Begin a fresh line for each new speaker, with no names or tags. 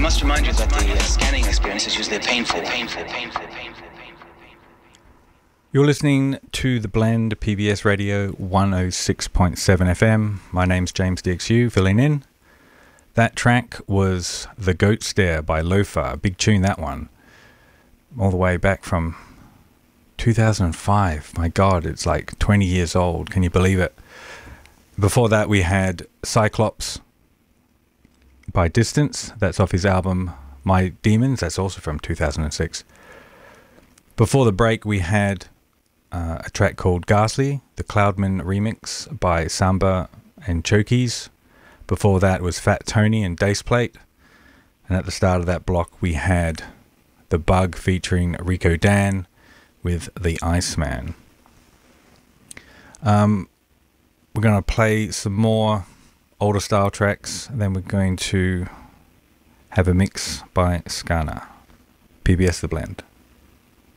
must remind you that the scanning experience is usually painful.
You're listening to The Blend, PBS Radio 106.7 FM. My name's James DXU, filling in. That track was The Goat Stare by Lofa. Big tune, that one. All the way back from 2005. My God, it's like 20 years old. Can you believe it? Before that, we had Cyclops by Distance. That's off his album My Demons. That's also from 2006. Before the break, we had a track called Ghastly, the Cloudman remix by Samba and Chokies. Before that was Fat Tony and Daceplate. And at the start of that block, we had The Bug featuring Rico Dan with The Iceman. We're going to play some more older style tracks, and then we're going to have a mix by Skana. PBS The Blend.